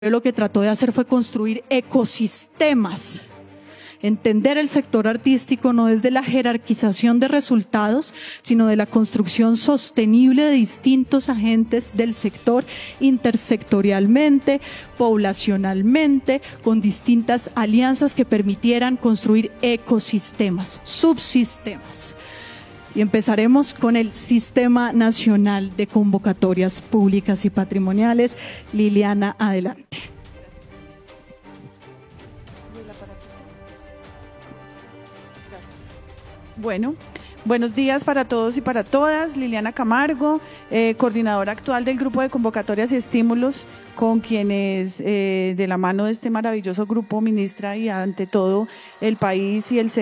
lo que trató de hacer fue construir ecosistemas. Entender el sector artístico no desde la jerarquización de resultados, sino de la construcción sostenible de distintos agentes del sector intersectorialmente, poblacionalmente, con distintas alianzas que permitieran construir ecosistemas, subsistemas. Y empezaremos con el Sistema Nacional de Convocatorias Públicas y Patrimoniales. Liliana, adelante. Bueno, buenos días para todos y para todas. Liliana Camargo, coordinadora actual del Grupo de Convocatorias y Estímulos, con quienes de la mano de este maravilloso grupo ministra y ante todo el país y el sector